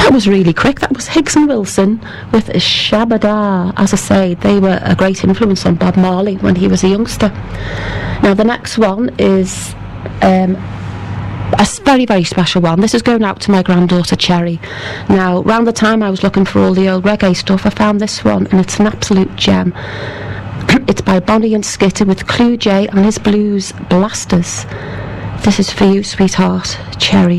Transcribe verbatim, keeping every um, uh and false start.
That was really quick. That was Higgs and Wilson with Shabada. As I say, they were a great influence on Bob Marley when he was a youngster. Now the next one is um, a very, very special one. This is going out to my granddaughter Cherry. Now, around the time I was looking for all the old reggae stuff, I found this one, and it's an absolute gem. It's by Bonnie and Skitter with Clue J and his Blues Blasters. This is for you, sweetheart, Cherry.